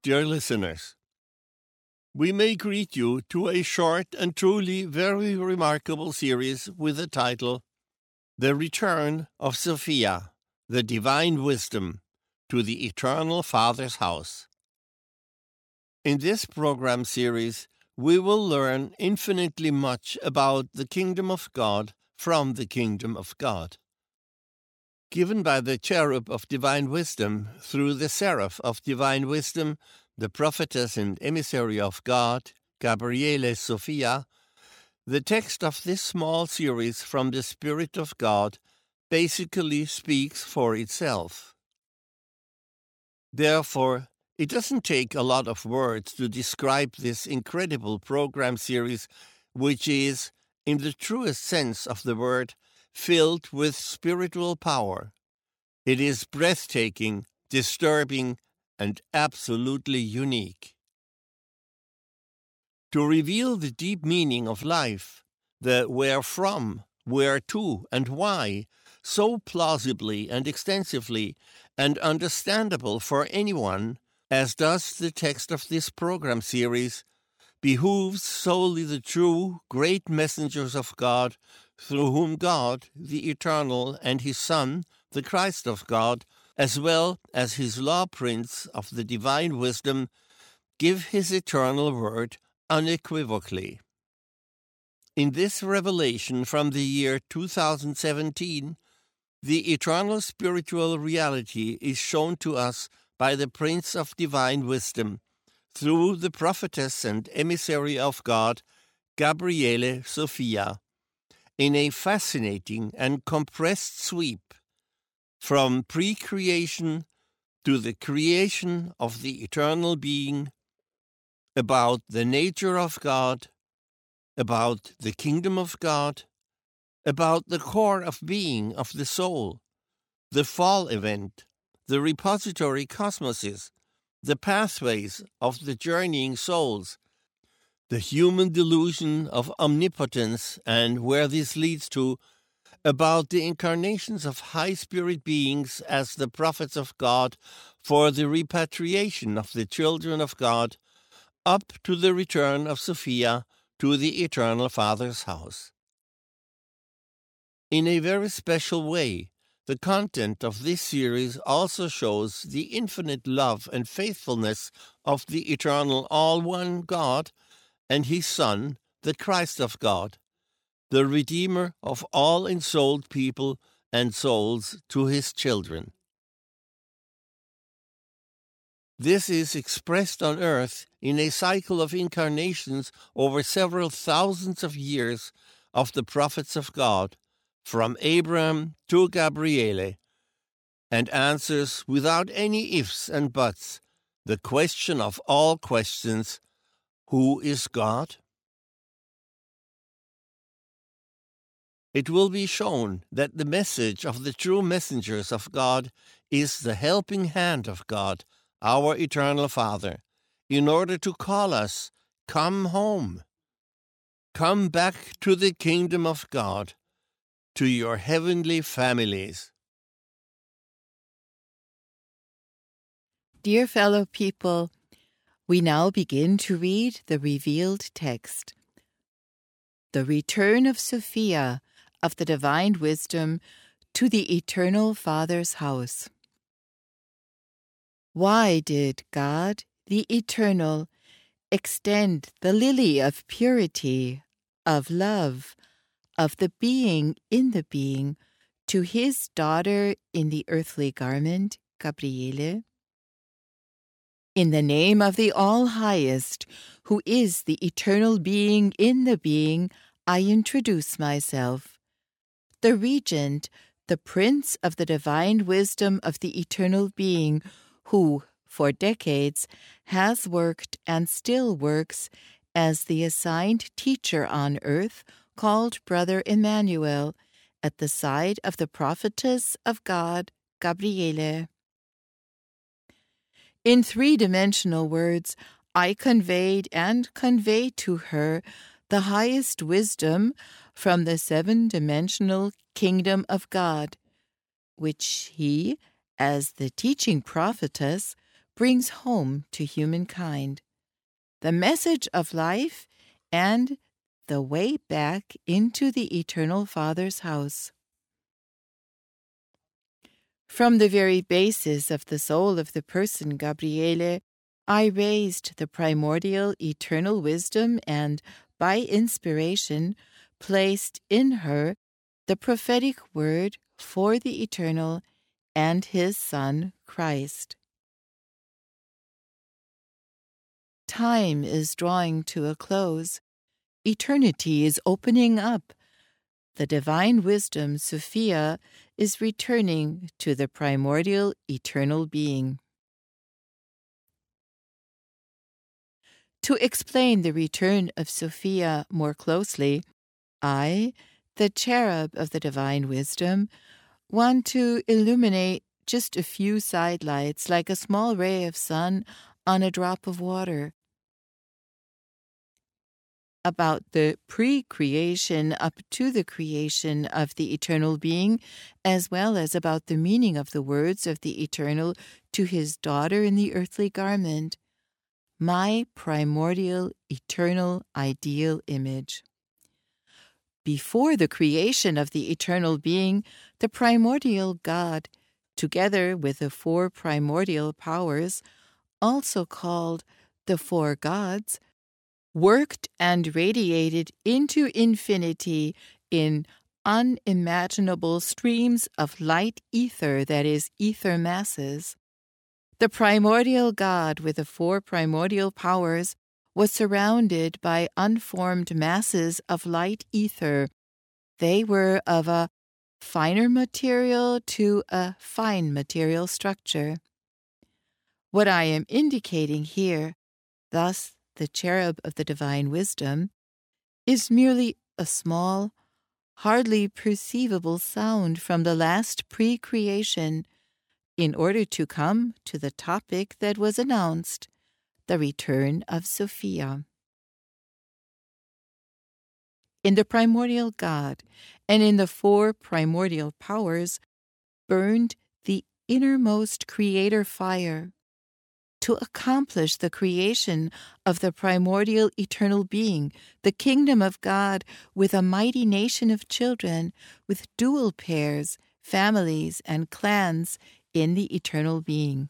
dear listeners. We may greet you to a short and truly very remarkable series with the title, The Return of Sophia, the Divine Wisdom, to the Eternal Father's House. In this program series, we will learn infinitely much about the Kingdom of God from the Kingdom of God. Given by the cherub of divine wisdom through the seraph of divine wisdom, the prophetess and emissary of God, Gabriele Sophia, the text of this small series from the Spirit of God basically speaks for itself. Therefore, it doesn't take a lot of words to describe this incredible program series, which is, in the truest sense of the word, filled with spiritual power. It is breathtaking, disturbing, and absolutely unique. To reveal the deep meaning of life, the where from, where to, and why, so plausibly and extensively and understandable for anyone, as does the text of this program series, behooves solely the true, great messengers of God, through whom God, the Eternal, and His Son, the Christ of God, as well as His law prince of the divine wisdom, give His eternal word unequivocally. In this revelation from the year 2017, the eternal spiritual reality is shown to us by the Prince of Divine Wisdom, through the prophetess and emissary of God, Gabriele Sophia, in a fascinating and compressed sweep from pre-creation to the creation of the eternal being, about the nature of God, about the kingdom of God, about the core of being of the soul, the fall event, the repository cosmoses, the pathways of the journeying souls, the human delusion of omnipotence and where this leads to, about the incarnations of high spirit beings as the prophets of God for the repatriation of the children of God, up to the return of Sophia to the Eternal Father's house. In a very special way, the content of this series also shows the infinite love and faithfulness of the eternal all-one God and His Son, the Christ of God, the Redeemer of all ensouled people and souls to His children. This is expressed on earth in a cycle of incarnations over several thousands of years of the prophets of God, from Abraham to Gabriele, and answers without any ifs and buts the question of all questions, who is God? It will be shown that the message of the true messengers of God is the helping hand of God, our eternal Father, in order to call us, come home. Come back to the kingdom of God, to your heavenly families. Dear fellow people, we now begin to read the revealed text. The return of Sophia of the divine wisdom to the eternal Father's house. Why did God, the Eternal, extend the lily of purity, of love, of the being in the being, to His daughter in the earthly garment, Gabriele? In the name of the All-Highest, who is the eternal being in the being, I introduce myself. The Regent, the Prince of the divine wisdom of the eternal being, who, for decades, has worked and still works as the assigned teacher on earth, called Brother Emmanuel, at the side of the prophetess of God, Gabriele. In three-dimensional words, I conveyed and convey to her the highest wisdom from the seven-dimensional kingdom of God, which He, as the teaching prophetess, brings home to humankind the message of life and the way back into the Eternal Father's house. From the very basis of the soul of the person Gabriele, I raised the primordial eternal wisdom and, by inspiration, placed in her the prophetic word for the Eternal and His Son, Christ. Time is drawing to a close. Eternity is opening up. The divine wisdom, Sophia, is returning to the primordial eternal being. To explain the return of Sophia more closely, I, the cherub of the divine wisdom, want to illuminate just a few sidelights like a small ray of sun on a drop of water, about the pre-creation up to the creation of the eternal being, as well as about the meaning of the words of the Eternal to His daughter in the earthly garment, my primordial, eternal, ideal image. Before the creation of the eternal being, the primordial God, together with the four primordial powers, also called the four gods, worked and radiated into infinity in unimaginable streams of light ether, that is, ether masses. The primordial God with the four primordial powers was surrounded by unformed masses of light ether. They were of a finer material to a fine material structure. What I am indicating here, thus the cherub of the divine wisdom, is merely a small, hardly perceivable sound from the last pre-creation in order to come to the topic that was announced, the return of Sophia. In the primordial God and in the four primordial powers burned the innermost creator fire, to accomplish the creation of the primordial eternal being, the kingdom of God with a mighty nation of children, with dual pairs, families, and clans in the eternal being.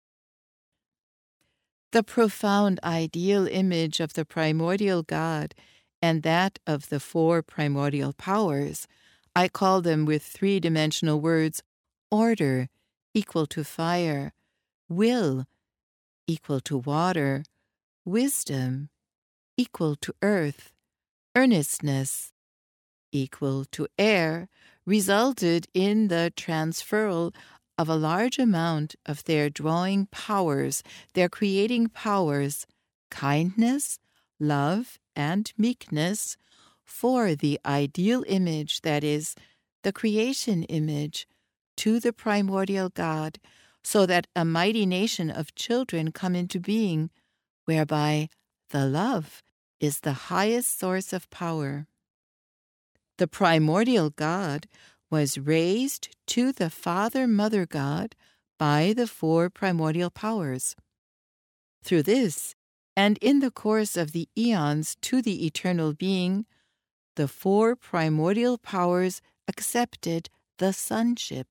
The profound ideal image of the primordial God and that of the four primordial powers, I call them with three-dimensional words, order equal to fire, will equal to water, wisdom equal to earth, earnestness equal to air, resulted in the transferal of a large amount of their drawing powers, their creating powers, kindness, love, and meekness, for the ideal image, that is, the creation image, to the primordial God, so that a mighty nation of children come into being, whereby the love is the highest source of power. The primordial God was raised to the Father-Mother God by the four primordial powers. Through this, and in the course of the eons to the eternal being, the four primordial powers accepted the sonship.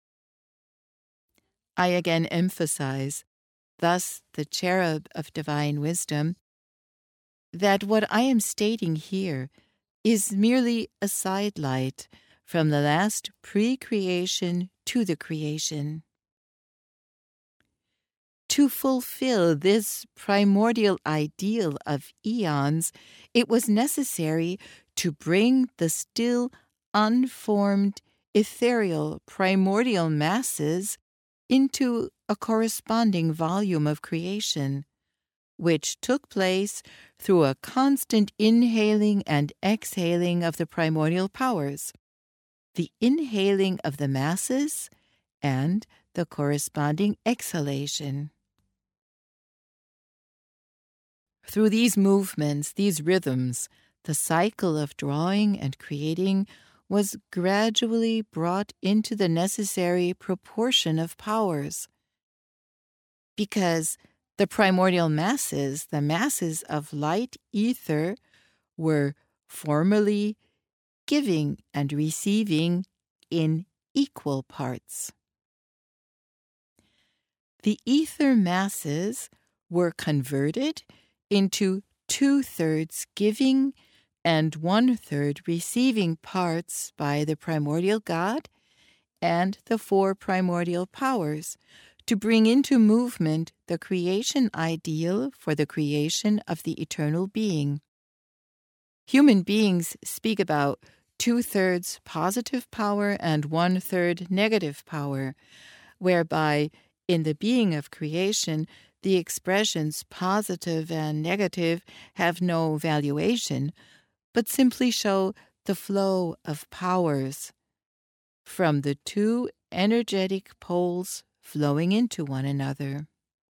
I again emphasize, thus the cherub of divine wisdom, that what I am stating here is merely a sidelight from the last pre-creation to the creation. To fulfill this primordial ideal of eons, it was necessary to bring the still unformed, ethereal, primordial masses into a corresponding volume of creation, which took place through a constant inhaling and exhaling of the primordial powers, the inhaling of the masses, and the corresponding exhalation. Through these movements, these rhythms, the cycle of drawing and creating was gradually brought into the necessary proportion of powers. because the primordial masses, the masses of light ether, were formerly giving and receiving in equal parts. The ether masses were converted into 2/3 giving and 1/3 receiving parts by the primordial God and the 4 primordial powers to bring into movement the creation ideal for the creation of the eternal being. Human beings speak about 2/3 positive power and 1/3 negative power, whereby in the being of creation, the expressions positive and negative have no valuation, but simply show the flow of powers from the 2 energetic poles flowing into one another.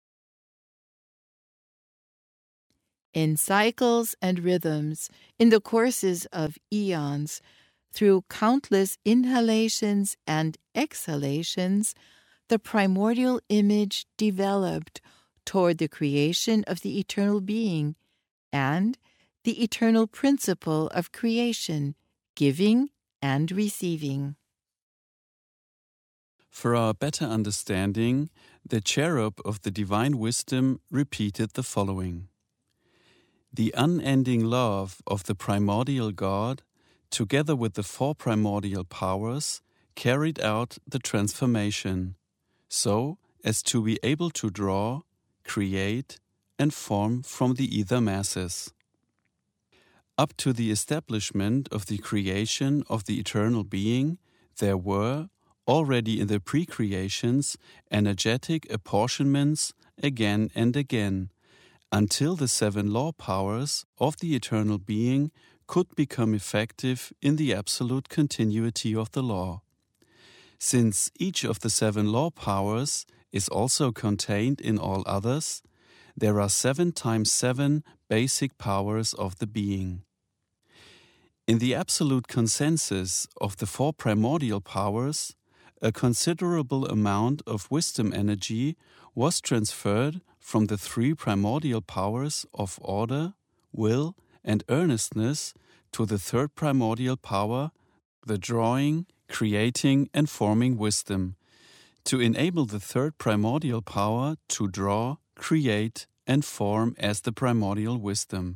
In cycles and rhythms, in the courses of eons, through countless inhalations and exhalations, the primordial image developed toward the creation of the eternal being and the eternal principle of creation, giving and receiving. For our better understanding, the cherub of the divine wisdom repeated the following: The unending love of the primordial God, together with the 4 primordial powers, carried out the transformation, so as to be able to draw, create, and form from the ether masses. Up to the establishment of the creation of the eternal being, there were, already in the pre-creations, energetic apportionments again and again, until the 7 law powers of the eternal being could become effective in the absolute continuity of the law. Since each of the 7 law powers is also contained in all others, there are 7 times 7 basic powers of the being. In the absolute consensus of the 4 primordial powers, a considerable amount of wisdom energy was transferred from the 3 primordial powers of order, will, and earnestness to the 3rd primordial power, the drawing, creating, and forming wisdom, to enable the 3rd primordial power to draw, create, and form as the primordial wisdom.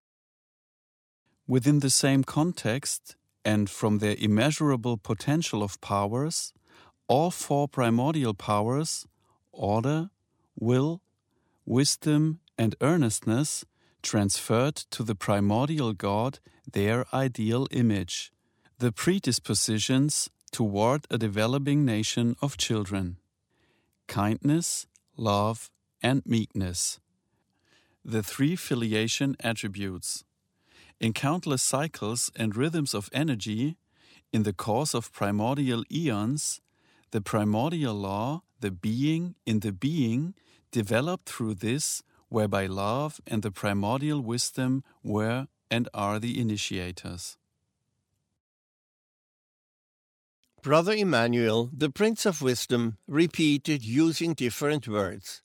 Within the same context, and from their immeasurable potential of powers, all 4 primordial powers, order, will, wisdom, and earnestness, transferred to the primordial God their ideal image, the predispositions toward a developing nation of children: kindness, love, and meekness. The 3 filiation attributes. In countless cycles and rhythms of energy, in the course of primordial eons, the primordial law, the being in the being, developed through this, whereby love and the primordial wisdom were and are the initiators. Brother Emmanuel, the Prince of Wisdom, repeated using different words.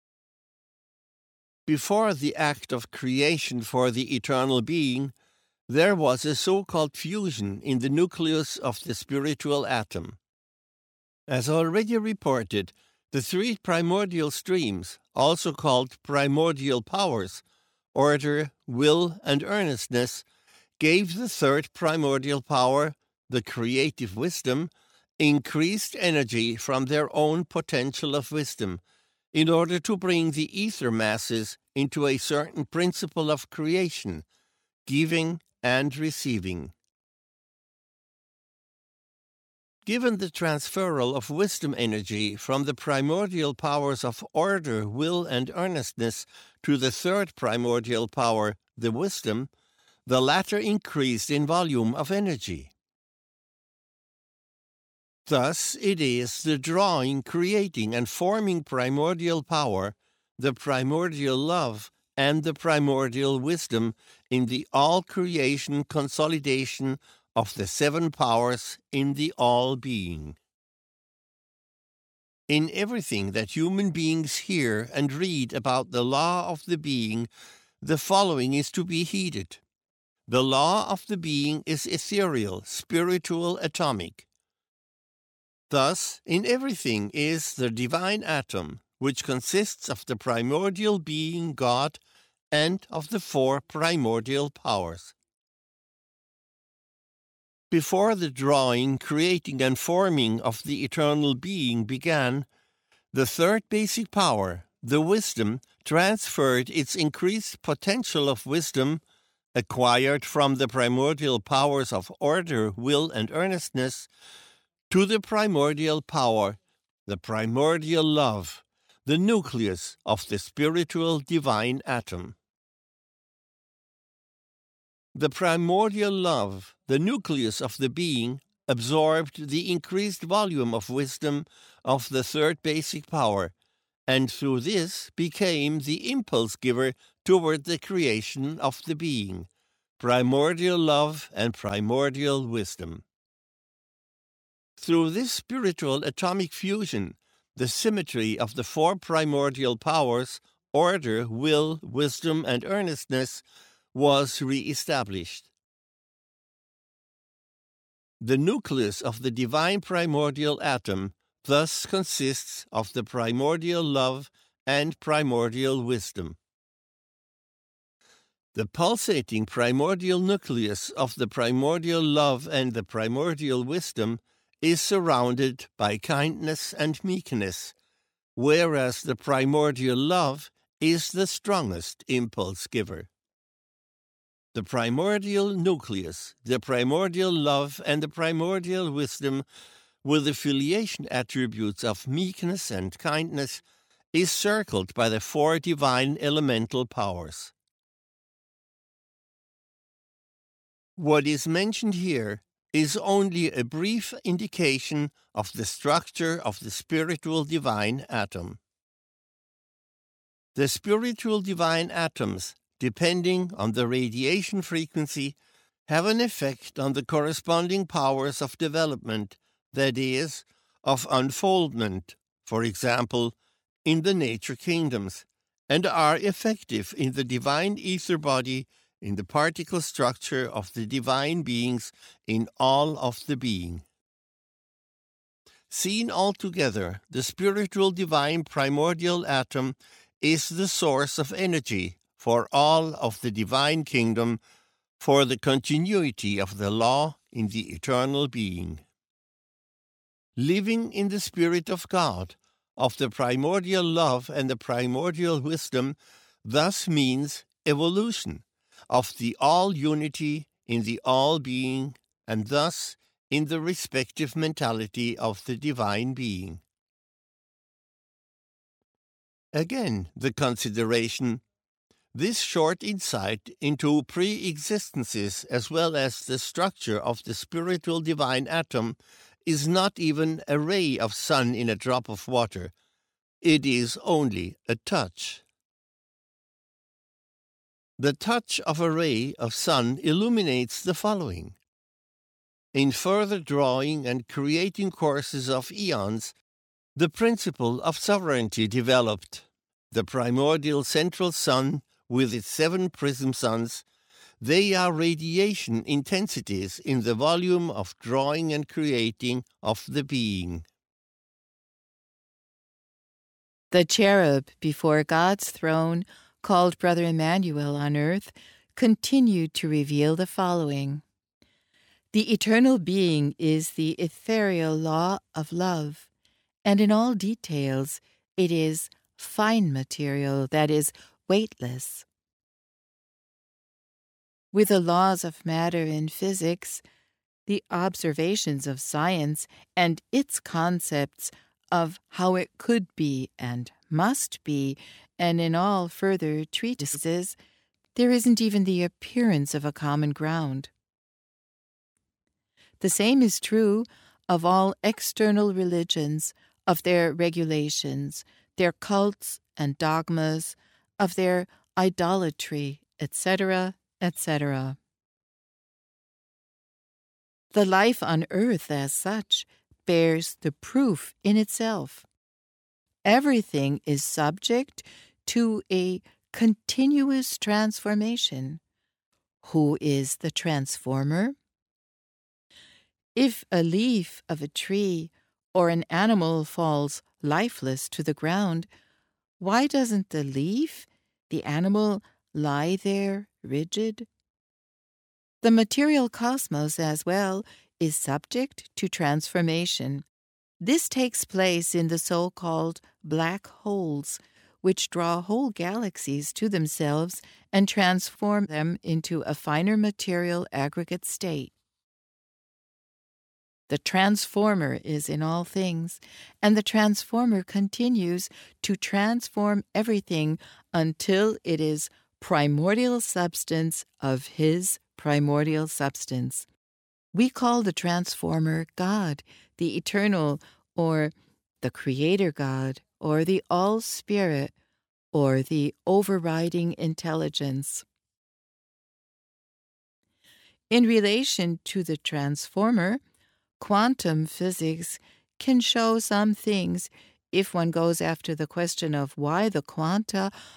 Before the act of creation for the eternal being, there was a so-called fusion in the nucleus of the spiritual atom. As already reported, the 3 primordial streams, also called primordial powers, order, will, and earnestness, gave the 3rd primordial power, the creative wisdom, increased energy from their own potential of wisdom, in order to bring the ether masses into a certain principle of creation, giving and receiving. Given the transferal of wisdom energy from the primordial powers of order, will, and earnestness to the 3rd primordial power, the wisdom, the latter increased in volume of energy. Thus it is the drawing, creating, and forming primordial power, the primordial love, and the primordial wisdom in the all-creation consolidation of the 7 powers in the all-being. in everything that human beings hear and read about the law of the being, the following is to be heeded. The law of the being is ethereal, spiritual, atomic. Thus, in everything is the divine atom, which consists of the primordial being, God, and of the four primordial powers. Before the drawing, creating, and forming of the eternal being began, the third basic power, the wisdom, transferred its increased potential of wisdom, acquired from the primordial powers of order, will, and earnestness, to the primordial power, the primordial love, the nucleus of the spiritual divine atom. The primordial love, the nucleus of the being, absorbed the increased volume of wisdom of the third basic power, and through this became the impulse giver toward the creation of the being, primordial love and primordial wisdom. Through this spiritual atomic fusion, the symmetry of the four primordial powers, order, will, wisdom, and earnestness, was re-established. The nucleus of the divine primordial atom thus consists of the primordial love and primordial wisdom. The pulsating primordial nucleus of the primordial love and the primordial wisdom is surrounded by kindness and meekness, whereas the primordial love is the strongest impulse giver. The primordial nucleus, the primordial love, and the primordial wisdom, with the filiation attributes of meekness and kindness, is circled by the four divine elemental powers. What is mentioned here is only a brief indication of the structure of the spiritual divine atom. The spiritual divine atoms, depending on the radiation frequency, have an effect on the corresponding powers of development, that is, of unfoldment, for example, in the nature kingdoms, and are effective in the divine ether body, in the particle structure of the divine beings, in all of the being. Seen altogether, the spiritual divine primordial atom is the source of energy for all of the divine kingdom, for the continuity of the law in the eternal being. Living in the Spirit of God, of the primordial love and the primordial wisdom, thus means evolution of the all-unity in the all-being, and thus in the respective mentality of the divine being. Again, the consideration: this short insight into pre-existences as well as the structure of the spiritual divine atom is not even a ray of sun in a drop of water. It is only a touch. The touch of a ray of sun illuminates the following. In further drawing and creating courses of eons, the principle of sovereignty developed. The primordial central sun with its 7 prism suns, they are radiation intensities in the volume of drawing and creating of the being. The cherub before God's throne, called Brother Emmanuel on earth, continued to reveal the following. The eternal being is the ethereal law of love, and in all details it is fine material, that is, weightless. With the laws of matter in physics, the observations of science, and its concepts of how it could be and must be, and in all further treatises, there isn't even the appearance of a common ground. The same is true of all external religions, of their regulations, their cults and dogmas, of their idolatry, etc., etc. The life on earth as such bears the proof in itself. everything is subject to a continuous transformation. Who is the transformer? If a leaf of a tree or an animal falls lifeless to the ground, why doesn't the leaf, the animal, lie there rigid? The material cosmos, as well, is subject to transformation. This takes place in the so-called black holes, which draw whole galaxies to themselves and transform them into a finer material aggregate state. The transformer is in all things, and the transformer continues to transform everything until it is primordial substance of His primordial substance. We call the transformer God, the eternal, or the Creator God, or the All-Spirit, or the overriding intelligence. In relation to the transformer, quantum physics can show some things if one goes after the question of why the quanta